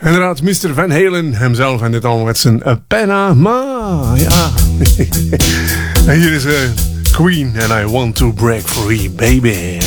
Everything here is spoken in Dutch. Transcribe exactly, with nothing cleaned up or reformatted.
Inderdaad, mister Van Halen hemzelf en dit al met zijn uh, Panama. Ja. En hier is uh, Queen and I Want to Break Free, baby.